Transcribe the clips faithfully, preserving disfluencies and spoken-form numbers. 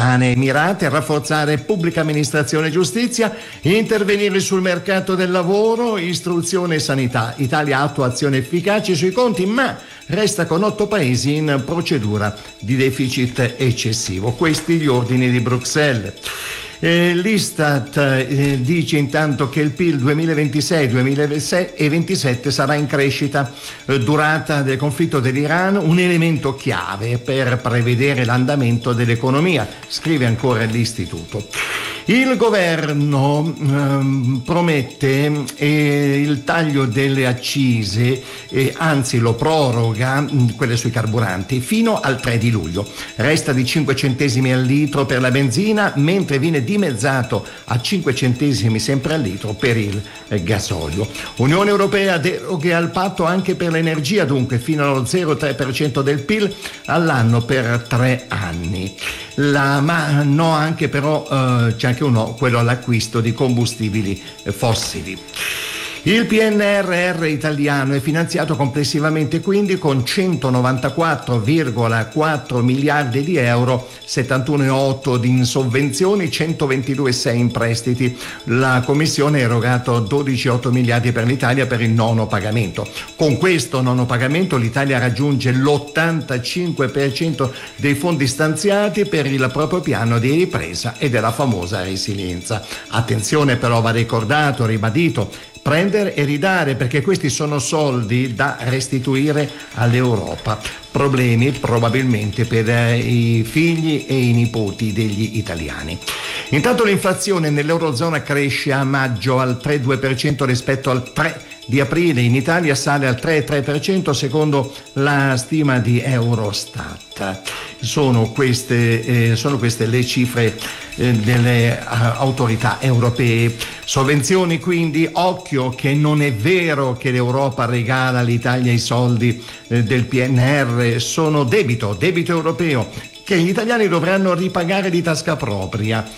Emane mirate a rafforzare pubblica amministrazione e giustizia, intervenire sul mercato del lavoro, istruzione e sanità. Italia attua azioni efficaci sui conti, ma resta con otto paesi in procedura di deficit eccessivo. Questi gli ordini di Bruxelles. Eh, L'Istat eh, dice intanto che il P I L duemilaventisei duemilaventisette sarà in crescita. Eh, durata del conflitto dell'Iran, un elemento chiave per prevedere l'andamento dell'economia, scrive ancora l'Istituto. Il governo ehm, promette eh, il taglio delle accise, eh, anzi lo proroga, mh, quelle sui carburanti, fino al tre di luglio. Resta di cinque centesimi al litro per la benzina, mentre viene dimezzato a cinque centesimi sempre al litro per il eh, gasolio. Unione Europea deroghe al patto anche per l'energia, dunque fino allo zero virgola tre per cento del P I L all'anno per tre anni. La, ma no anche però eh, c'è anche un no, quello all'acquisto di combustibili eh, fossili. Il P N R R italiano è finanziato complessivamente quindi con centonovantaquattro virgola quattro miliardi di euro, settantuno virgola otto in sovvenzioni, centoventidue virgola sei in prestiti. La Commissione ha erogato dodici virgola otto miliardi per l'Italia per il nono pagamento. Con questo nono pagamento l'Italia raggiunge l'ottantacinque per cento dei fondi stanziati per il proprio piano di ripresa e della famosa resilienza. Attenzione però, va ricordato, ribadito, prendere e ridare, perché questi sono soldi da restituire all'Europa. Problemi probabilmente per i figli e i nipoti degli italiani. Intanto l'inflazione nell'Eurozona cresce a maggio al tre virgola due per cento rispetto al tre per cento di aprile. In Italia sale al tre virgola tre per cento secondo la stima di Eurostat. Sono queste, eh, sono queste le cifre eh, delle uh, autorità europee. Sovvenzioni quindi, occhio che non è vero che l'Europa regala all'Italia i soldi eh, del P N R, sono debito, debito europeo che gli italiani dovranno ripagare di tasca propria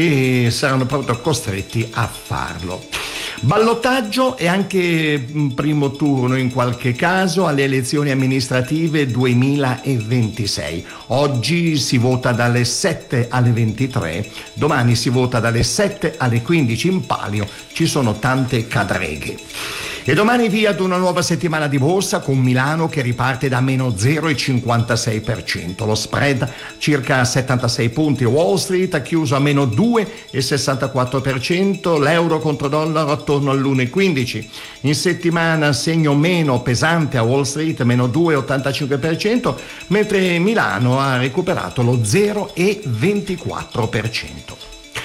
e saranno proprio costretti a farlo. Ballottaggio e anche primo turno in qualche caso alle elezioni amministrative duemilaventisei. Oggi si vota dalle sette alle ventitré, domani si vota dalle sette alle quindici in palio, ci sono tante cadreghe. E domani via ad una nuova settimana di borsa con Milano che riparte da meno zero virgola cinquantasei per cento. Lo spread circa settantasei punti. Wall Street ha chiuso a meno due virgola sessantaquattro per cento. L'euro contro dollaro attorno all'uno virgola quindici. In settimana segno meno pesante a Wall Street, meno due virgola ottantacinque per cento, mentre Milano ha recuperato lo zero virgola ventiquattro per cento.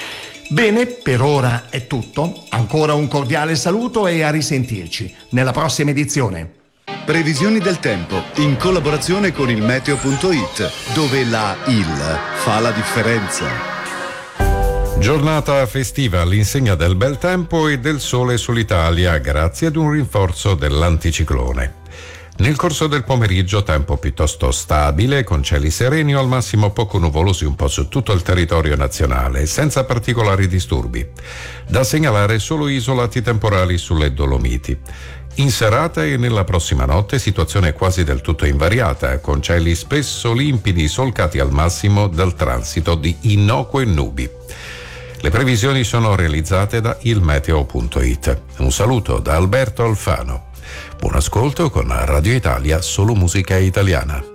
Bene, per ora è tutto. Ancora un cordiale saluto e a risentirci nella prossima edizione. Previsioni del tempo in collaborazione con il meteo punto it, dove la I L fa la differenza. Giornata festiva all'insegna del bel tempo e del sole sull'Italia grazie ad un rinforzo dell'anticiclone. Nel corso del pomeriggio tempo piuttosto stabile, con cieli sereni o al massimo poco nuvolosi un po' su tutto il territorio nazionale, senza particolari disturbi. Da segnalare solo isolati temporali sulle Dolomiti. In serata e nella prossima notte situazione quasi del tutto invariata, con cieli spesso limpidi solcati al massimo dal transito di innocue nubi. Le previsioni sono realizzate da il meteo punto it. Un saluto da Alberto Alfano. Buon ascolto con Radio Italia, solo musica italiana.